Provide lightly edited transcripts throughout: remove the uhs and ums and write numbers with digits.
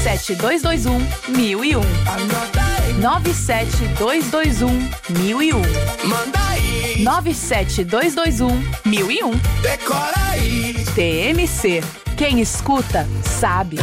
97221-1001. Anota aí. 97221-1001. Manda aí. 97221-1001. Decora aí. TMC. Quem escuta, sabe.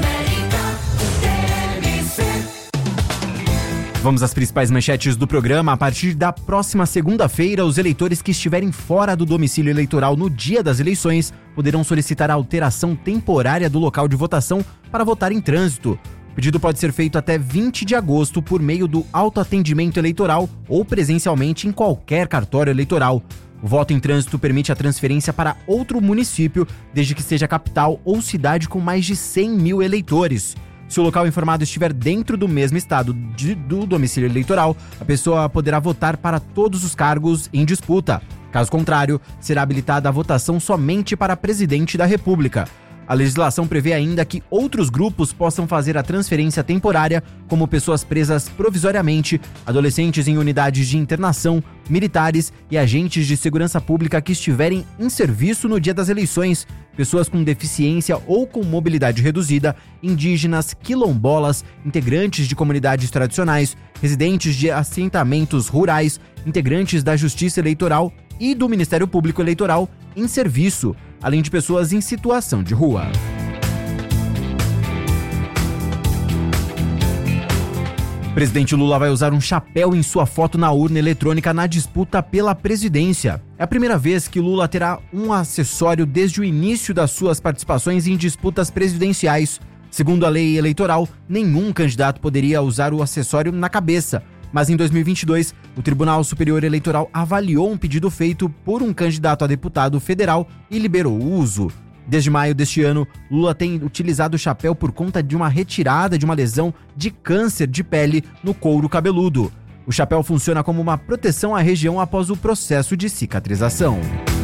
Vamos às principais manchetes do programa. A partir da próxima segunda-feira, os eleitores que estiverem fora do domicílio eleitoral no dia das eleições poderão solicitar a alteração temporária do local de votação para votar em trânsito. O pedido pode ser feito até 20 de agosto por meio do autoatendimento eleitoral ou presencialmente em qualquer cartório eleitoral. O voto em trânsito permite a transferência para outro município, desde que seja capital ou cidade com mais de 100 mil eleitores. Se o local informado estiver dentro do mesmo estado do domicílio eleitoral, a pessoa poderá votar para todos os cargos em disputa. Caso contrário, será habilitada a votação somente para presidente da República. A legislação prevê ainda que outros grupos possam fazer a transferência temporária, como pessoas presas provisoriamente, adolescentes em unidades de internação, militares e agentes de segurança pública que estiverem em serviço no dia das eleições, pessoas com deficiência ou com mobilidade reduzida, indígenas, quilombolas, integrantes de comunidades tradicionais, residentes de assentamentos rurais, integrantes da Justiça Eleitoral e do Ministério Público Eleitoral em serviço, além de pessoas em situação de rua. O presidente Lula vai usar um chapéu em sua foto na urna eletrônica na disputa pela presidência. É a primeira vez que Lula terá um acessório desde o início das suas participações em disputas presidenciais. Segundo a lei eleitoral, nenhum candidato poderia usar o acessório na cabeça. Mas em 2022, o Tribunal Superior Eleitoral avaliou um pedido feito por um candidato a deputado federal e liberou o uso. Desde maio deste ano, Lula tem utilizado o chapéu por conta de uma retirada de uma lesão de câncer de pele no couro cabeludo. O chapéu funciona como uma proteção à região após o processo de cicatrização.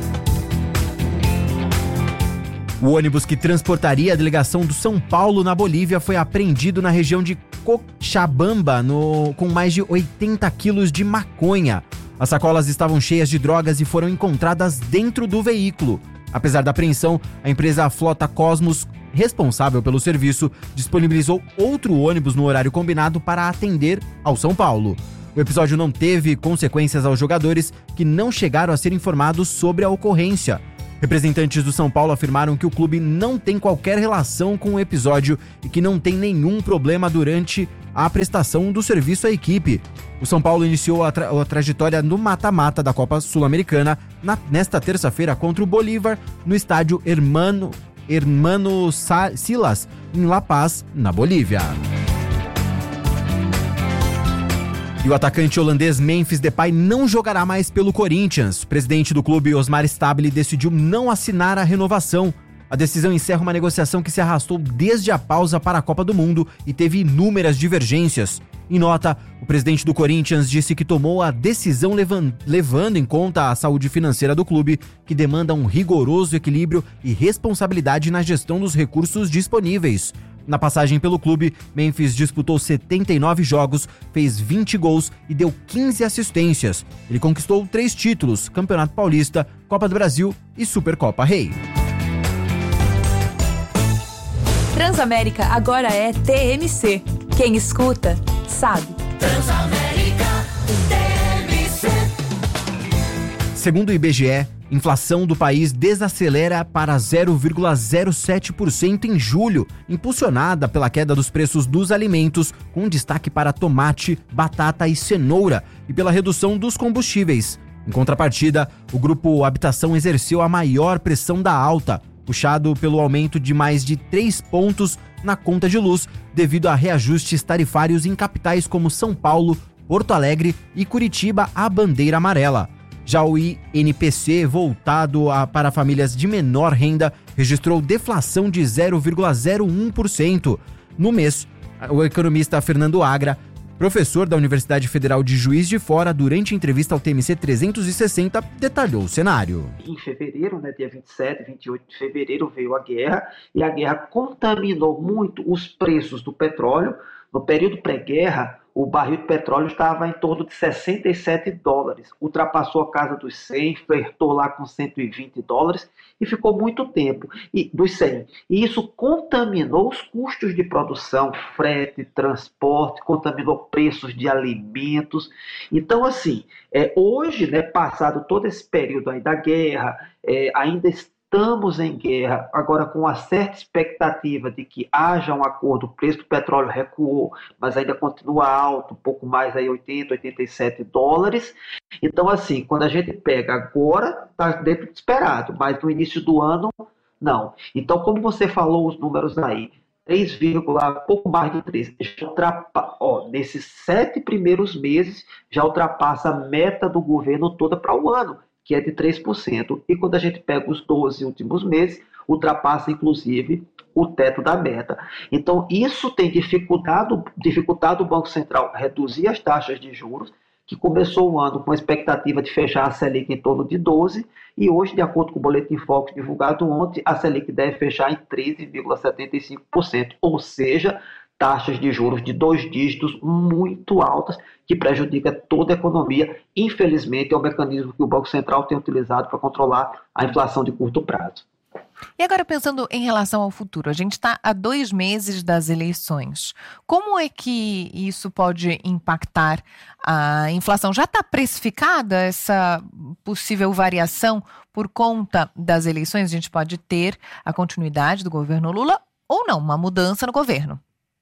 O ônibus que transportaria a delegação do São Paulo na Bolívia foi apreendido na região de Cochabamba com mais de 80 quilos de maconha. As sacolas estavam cheias de drogas e foram encontradas dentro do veículo. Apesar da apreensão, a empresa Flota Cosmos, responsável pelo serviço, disponibilizou outro ônibus no horário combinado para atender ao São Paulo. O episódio não teve consequências aos jogadores, que não chegaram a ser informados sobre a ocorrência. Representantes do São Paulo afirmaram que o clube não tem qualquer relação com o episódio e que não tem nenhum problema durante a prestação do serviço à equipe. O São Paulo iniciou a trajetória no mata-mata da Copa Sul-Americana nesta terça-feira contra o Bolívar no estádio Hermano Silas, em La Paz, na Bolívia. E o atacante holandês Memphis Depay não jogará mais pelo Corinthians. O presidente do clube, Osmar Stabile, decidiu não assinar a renovação. A decisão encerra uma negociação que se arrastou desde a pausa para a Copa do Mundo e teve inúmeras divergências. Em nota, o presidente do Corinthians disse que tomou a decisão levando em conta a saúde financeira do clube, que demanda um rigoroso equilíbrio e responsabilidade na gestão dos recursos disponíveis. Na passagem pelo clube, Memphis disputou 79 jogos, fez 20 gols e deu 15 assistências. Ele conquistou 3 títulos: Campeonato Paulista, Copa do Brasil e Supercopa Rei. Transamérica agora é TMC. Quem escuta, sabe. Transamérica, TMC. Segundo o IBGE, inflação do país desacelera para 0,07% em julho, impulsionada pela queda dos preços dos alimentos, com destaque para tomate, batata e cenoura, e pela redução dos combustíveis. Em contrapartida, o grupo Habitação exerceu a maior pressão da alta, puxado pelo aumento de mais de 3 pontos na conta de luz, devido a reajustes tarifários em capitais como São Paulo, Porto Alegre e Curitiba à bandeira amarela. Já o INPC, voltado para famílias de menor renda, registrou deflação de 0,01%. No mês, o economista Fernando Agra, professor da Universidade Federal de Juiz de Fora, durante a entrevista ao TMC 360, detalhou o cenário. Em fevereiro, dia 27, 28 de fevereiro, veio a guerra, e a guerra contaminou muito os preços do petróleo, No período pré-guerra, o barril de petróleo estava em torno de $67, ultrapassou a casa dos 100, flertou lá com $120 e ficou muito tempo dos 100. E isso contaminou os custos de produção, frete, transporte, contaminou preços de alimentos. Então, assim, hoje, né, passado todo esse período aí da guerra, ainda estamos em guerra, agora com uma certa expectativa de que haja um acordo, o preço do petróleo recuou, mas ainda continua alto, um pouco mais aí, $80, $87. Então, assim, quando a gente pega agora, está dentro do esperado, mas no início do ano, não. Então, como você falou os números aí, 3, pouco mais de 3, nesses 7 primeiros meses, já ultrapassa a meta do governo toda para o ano, que é de 3%, e quando a gente pega os 12 últimos meses, ultrapassa inclusive o teto da meta. Então, isso tem dificultado o Banco Central reduzir as taxas de juros, que começou o ano com a expectativa de fechar a Selic em torno de 12%, e hoje, de acordo com o Boletim Focus divulgado ontem, a Selic deve fechar em 13,75%, ou seja, taxas de juros de 2 dígitos muito altas, que prejudica toda a economia. Infelizmente, é o mecanismo que o Banco Central tem utilizado para controlar a inflação de curto prazo. E agora, pensando em relação ao futuro, a gente está a 2 meses das eleições. Como é que isso pode impactar a inflação? Já está precificada essa possível variação por conta das eleições? A gente pode ter a continuidade do governo Lula ou não, uma mudança no governo?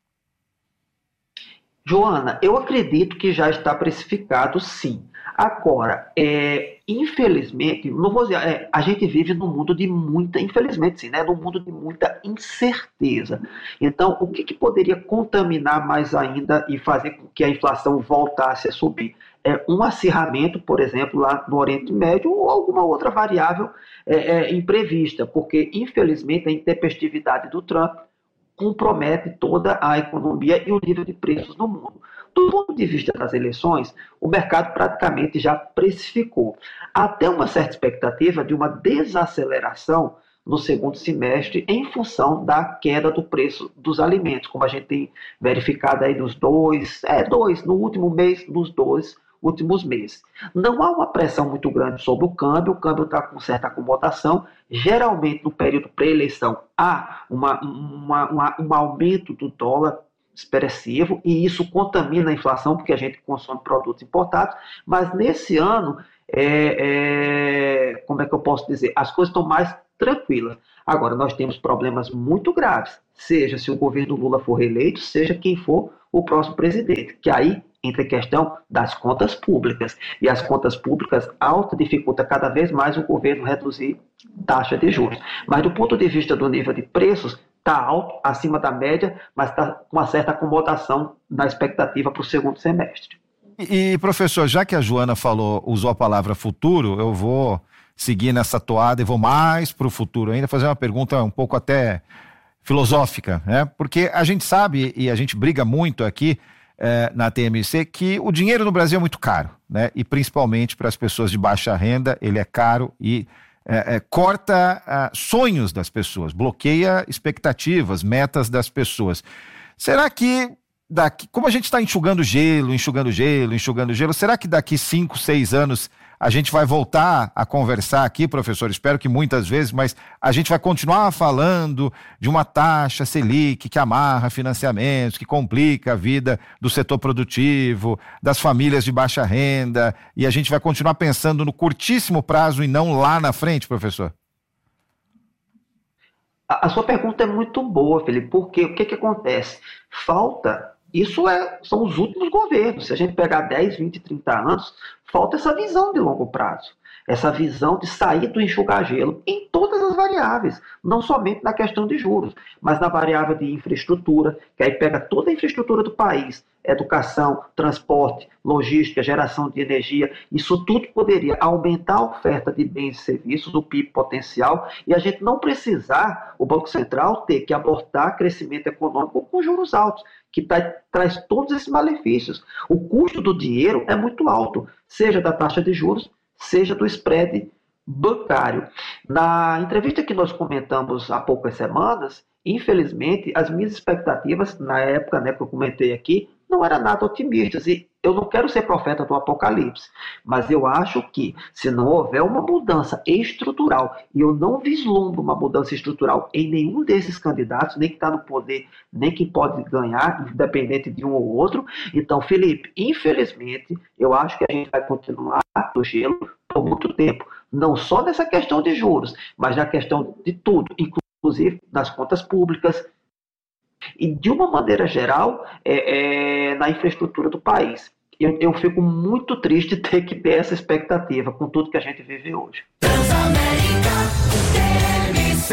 Joana, eu acredito que já está precificado, sim. Agora, infelizmente, não vou dizer, a gente vive num mundo de muita, infelizmente sim, né, num mundo de muita incerteza. Então, o que poderia contaminar mais ainda e fazer com que a inflação voltasse a subir? Um acirramento, por exemplo, lá no Oriente Médio, ou alguma outra variável imprevista, porque, infelizmente, a intempestividade do Trump compromete toda a economia e o nível de preços no mundo. Do ponto de vista das eleições, o mercado praticamente já precificou. Até uma certa expectativa de uma desaceleração no segundo semestre em função da queda do preço dos alimentos, como a gente tem verificado aí nos no último mês, nos 2 últimos meses. Não há uma pressão muito grande sobre o câmbio está com certa acomodação. Geralmente, no período pré-eleição, há um aumento do dólar expressivo, e isso contamina a inflação, porque a gente consome produtos importados, mas nesse ano, como é que eu posso dizer, as coisas estão mais tranquilas. Agora, nós temos problemas muito graves, seja se o governo Lula for reeleito, seja quem for o próximo presidente, que aí entra a questão das contas públicas, e as contas públicas dificulta cada vez mais o governo reduzir taxa de juros. Mas do ponto de vista do nível de preços, está alto, acima da média, mas está com uma certa acomodação na expectativa para o segundo semestre. E, professor, já que a Joana usou a palavra futuro, eu vou seguir nessa toada e vou mais para o futuro ainda, fazer uma pergunta um pouco até filosófica, né? Porque a gente sabe, e a gente briga muito aqui na TMC, que o dinheiro no Brasil é muito caro, né? E principalmente para as pessoas de baixa renda, ele é caro e corta sonhos das pessoas, bloqueia expectativas, metas das pessoas. Será que como a gente está enxugando gelo, será que daqui 5, 6 anos a gente vai voltar a conversar aqui, professor? Espero que muitas vezes, mas a gente vai continuar falando de uma taxa Selic que amarra financiamentos, que complica a vida do setor produtivo, das famílias de baixa renda, e a gente vai continuar pensando no curtíssimo prazo e não lá na frente, professor? A sua pergunta é muito boa, Felipe, porque o que acontece? São os últimos governos. Se a gente pegar 10, 20, 30 anos, falta essa visão de longo prazo, essa visão de sair do enxugar gelo em todas as variáveis, não somente na questão de juros, mas na variável de infraestrutura, que aí pega toda a infraestrutura do país, educação, transporte, logística, geração de energia. Isso tudo poderia aumentar a oferta de bens e serviços, o PIB potencial, e a gente não precisar, o Banco Central, ter que abortar crescimento econômico com juros altos, que traz todos esses malefícios. O custo do dinheiro é muito alto, seja da taxa de juros, seja do spread bancário. Na entrevista que nós comentamos há poucas semanas, infelizmente, as minhas expectativas, na época, né, que eu comentei aqui, não eram nada otimistas. E eu não quero ser profeta do apocalipse, mas eu acho que, se não houver uma mudança estrutural, e eu não vislumbro uma mudança estrutural em nenhum desses candidatos, nem que está no poder, nem que pode ganhar, independente de um ou outro. Então, Felipe, infelizmente, eu acho que a gente vai continuar no gelo por muito tempo. Não só nessa questão de juros, mas na questão de tudo, inclusive das contas públicas, e de uma maneira geral, na infraestrutura do país. Eu fico muito triste de ter que ter essa expectativa com tudo que a gente vive hoje. Transamérica TMC.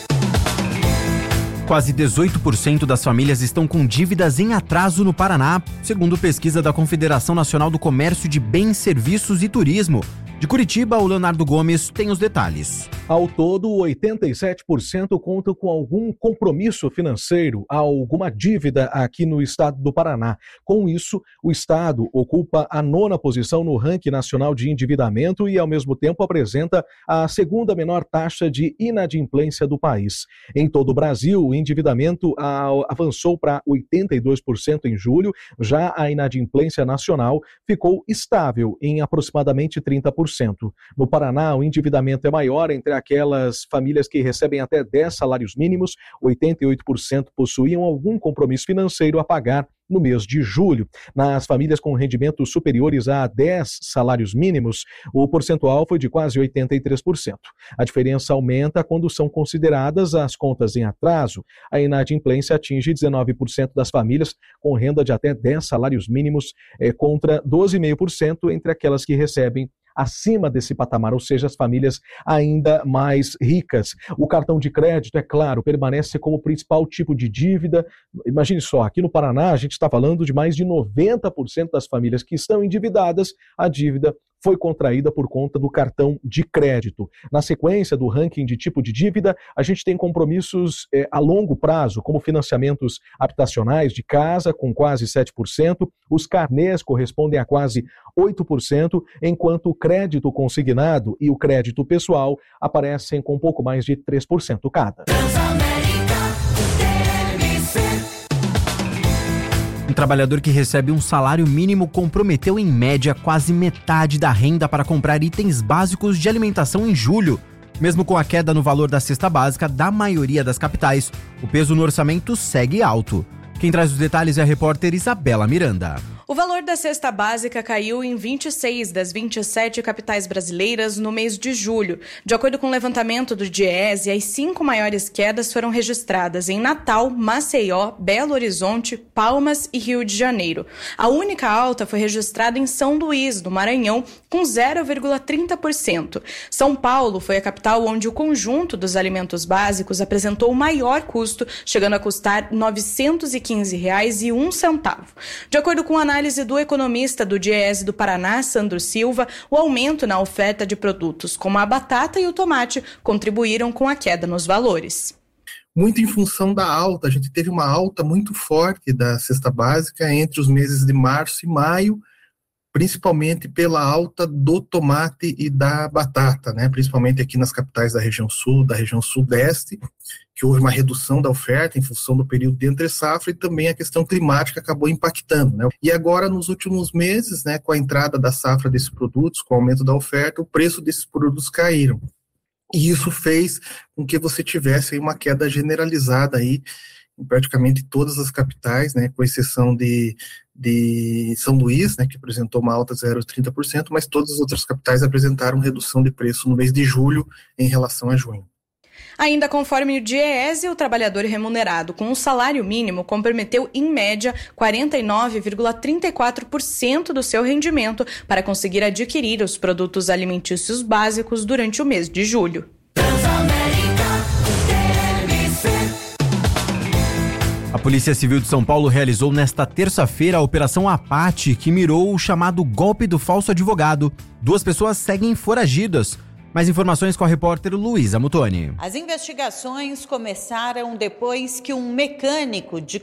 Quase 18% das famílias estão com dívidas em atraso no Paraná, segundo pesquisa da Confederação Nacional do Comércio de Bens, Serviços e Turismo. De Curitiba, o Leonardo Gomes tem os detalhes. Ao todo, 87% contam com algum compromisso financeiro, alguma dívida aqui no estado do Paraná. Com isso, o estado ocupa a 9ª posição no ranking nacional de endividamento e, ao mesmo tempo, apresenta a 2ª menor taxa de inadimplência do país. Em todo o Brasil, o endividamento avançou para 82% em julho, já a inadimplência nacional ficou estável em aproximadamente 30%. No Paraná, o endividamento é maior entre aquelas famílias que recebem até 10 salários mínimos, 88% possuíam algum compromisso financeiro a pagar no mês de julho. Nas famílias com rendimentos superiores a 10 salários mínimos, o percentual foi de quase 83%. A diferença aumenta quando são consideradas as contas em atraso. A inadimplência atinge 19% das famílias com renda de até 10 salários mínimos, contra 12,5% entre aquelas que recebem acima desse patamar, ou seja, as famílias ainda mais ricas. O cartão de crédito, é claro, permanece como principal tipo de dívida. Imagine só, aqui no Paraná a gente está falando de mais de 90% das famílias que estão endividadas, a dívida foi contraída por conta do cartão de crédito. Na sequência do ranking de tipo de dívida, a gente tem compromissos a longo prazo, como financiamentos habitacionais de casa, com quase 7%, os carnês correspondem a quase 8%, enquanto o crédito consignado e o crédito pessoal aparecem com um pouco mais de 3% cada. Um trabalhador que recebe um salário mínimo comprometeu em média quase metade da renda para comprar itens básicos de alimentação em julho. Mesmo com a queda no valor da cesta básica da maioria das capitais, o peso no orçamento segue alto. Quem traz os detalhes é a repórter Isabela Miranda. O valor da cesta básica caiu em 26 das 27 capitais brasileiras no mês de julho. De acordo com o levantamento do Diese, as 5 maiores quedas foram registradas em Natal, Maceió, Belo Horizonte, Palmas e Rio de Janeiro. A única alta foi registrada em São Luís, no Maranhão, com 0,30%. São Paulo foi a capital onde o conjunto dos alimentos básicos apresentou o maior custo, chegando a custar R$ 915,01. De acordo com a análise do economista do Diese do Paraná, Sandro Silva, o aumento na oferta de produtos como a batata e o tomate contribuíram com a queda nos valores. Muito em função da alta, a gente teve uma alta muito forte da cesta básica entre os meses de março e maio, principalmente pela alta do tomate e da batata, né? Principalmente aqui nas capitais da região sul, da região sudeste, que houve uma redução da oferta em função do período de entre-safra e também a questão climática acabou impactando, né? E agora, nos últimos meses, né, com a entrada da safra desses produtos, com o aumento da oferta, o preço desses produtos caíram. E isso fez com que você tivesse aí uma queda generalizada aí em praticamente todas as capitais, né, com exceção de São Luís, né, que apresentou uma alta de 0,30%, mas todas as outras capitais apresentaram redução de preço no mês de julho em relação a junho. Ainda conforme o Diese, o trabalhador remunerado com um salário mínimo comprometeu, em média, 49,34% do seu rendimento para conseguir adquirir os produtos alimentícios básicos durante o mês de julho. A Polícia Civil de São Paulo realizou nesta terça-feira a Operação Apate, que mirou o chamado golpe do falso advogado. 2 pessoas seguem foragidas. Mais informações com a repórter Luísa Mutoni. As investigações começaram depois que um mecânico de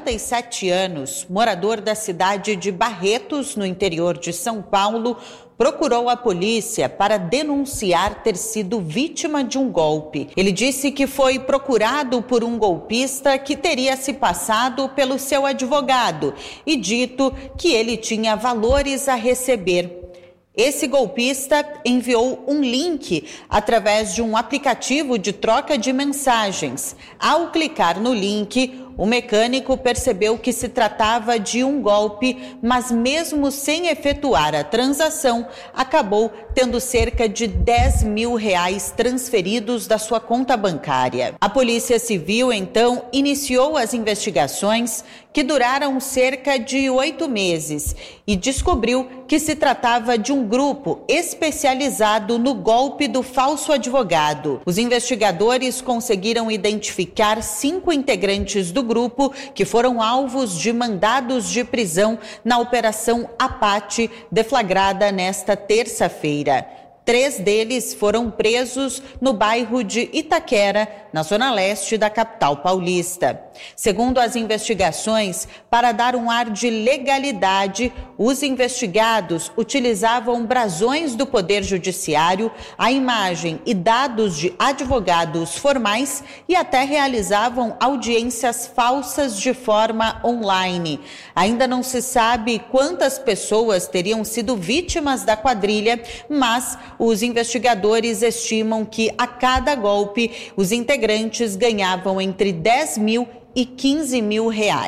47 anos, morador da cidade de Barretos, no interior de São Paulo, procurou a polícia para denunciar ter sido vítima de um golpe. Ele disse que foi procurado por um golpista que teria se passado pelo seu advogado e dito que ele tinha valores a receber. Esse golpista enviou um link através de um aplicativo de troca de mensagens. Ao clicar no link, o mecânico percebeu que se tratava de um golpe, mas mesmo sem efetuar a transação, acabou tendo cerca de R$10 mil transferidos da sua conta bancária. A Polícia Civil, então, iniciou as investigações que duraram cerca de 8 meses e descobriu que se tratava de um grupo especializado no golpe do falso advogado. Os investigadores conseguiram identificar 5 integrantes do grupo que foram alvos de mandados de prisão na Operação Apate, deflagrada nesta terça-feira. 3 deles foram presos no bairro de Itaquera, na zona leste da capital paulista. Segundo as investigações, para dar um ar de legalidade, os investigados utilizavam brasões do Poder Judiciário, a imagem e dados de advogados formais e até realizavam audiências falsas de forma online. Ainda não se sabe quantas pessoas teriam sido vítimas da quadrilha, mas os investigadores estimam que a cada golpe os integrantes ganhavam entre R$10 mil e R$15 mil.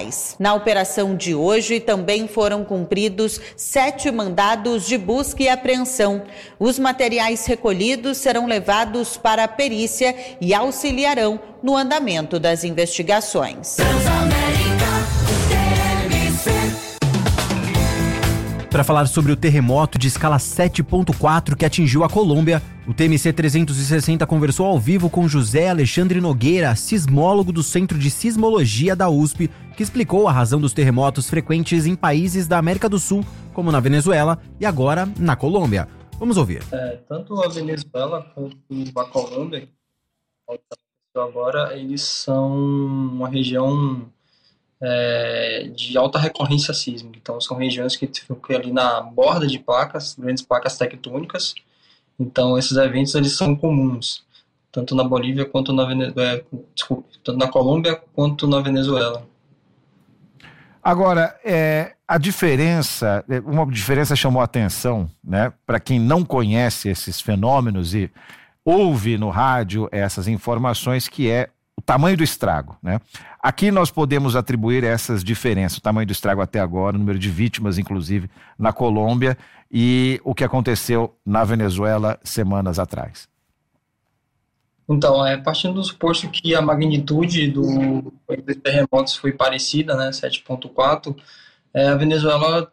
Na operação de hoje também foram cumpridos 7 mandados de busca e apreensão. Os materiais recolhidos serão levados para a perícia e auxiliarão no andamento das investigações. Para falar sobre o terremoto de escala 7.4 que atingiu a Colômbia, o TMC 360 conversou ao vivo com José Alexandre Nogueira, sismólogo do Centro de Sismologia da USP, que explicou a razão dos terremotos frequentes em países da América do Sul, como na Venezuela e agora na Colômbia. Vamos ouvir. Tanto a Venezuela quanto a Colômbia, agora, eles são uma região de alta recorrência sísmica. Então, são regiões que ficam ali na borda de placas, grandes placas tectônicas. Então, esses eventos eles são comuns, tanto na Bolívia quanto na tanto na Colômbia quanto na Venezuela. Agora, uma diferença chamou a atenção, né, para quem não conhece esses fenômenos e ouve no rádio essas informações, que é o tamanho do estrago, né? Aqui nós podemos atribuir essas diferenças, o tamanho do estrago até agora, o número de vítimas, inclusive, na Colômbia, e o que aconteceu na Venezuela semanas atrás. Então, partindo do suposto que a magnitude dos terremotos foi parecida, né, 7.4, a Venezuela